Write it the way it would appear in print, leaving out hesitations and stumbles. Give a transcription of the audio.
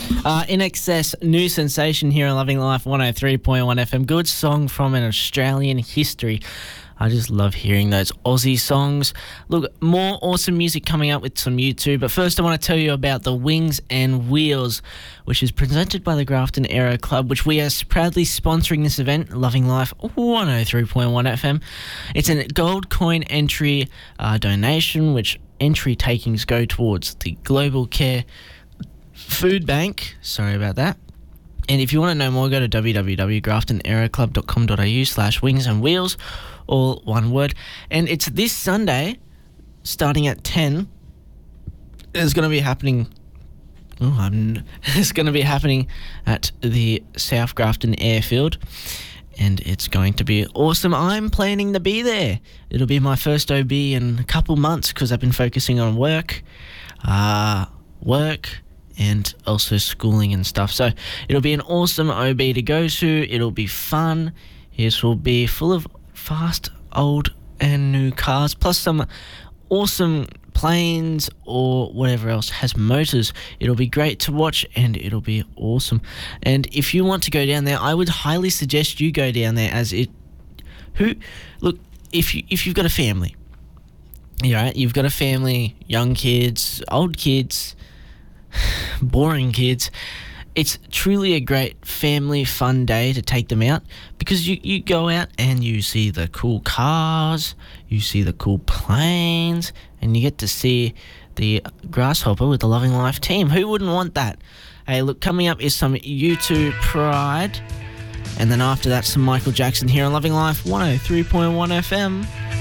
In Excess, new sensation here on Loving Life 103.1 FM. Good song from an Australian history. I just love hearing those Aussie songs. Look, more awesome music coming up with some YouTube. But first I want to tell you about the Wings and Wheels, which is presented by the Grafton Aero Club, which we are proudly sponsoring this event, Loving Life 103.1 FM. It's a gold coin entry donation, which entry takings go towards the Global Care Food Bank. Sorry about that. And if you want to know more, go to www.graftonaeroclub.com.au/wings and wheels, all one word. And it's this Sunday, starting at 10. It's going to be happening. It's going to be happening at the South Grafton Airfield, and it's going to be awesome. I'm planning to be there. It'll be my first OB in a couple months because I've been focusing on work, and also schooling and stuff. So it'll be an awesome OB to go to. It'll be fun. This will be full of fast, old and new cars, plus some awesome planes or whatever else has motors. It'll be great to watch and it'll be awesome. And if you want to go down there, I would highly suggest you go down there, if you've got a family, you've got a family, young kids, old kids, boring kids, it's truly a great family fun day to take them out, because you go out and you see the cool cars, you see the cool planes, and you get to see the Grasshopper with the Loving Life team. Who wouldn't want that? Hey, look, coming up is some U2 Pride, and then after that some Michael Jackson here on Loving Life 103.1 FM.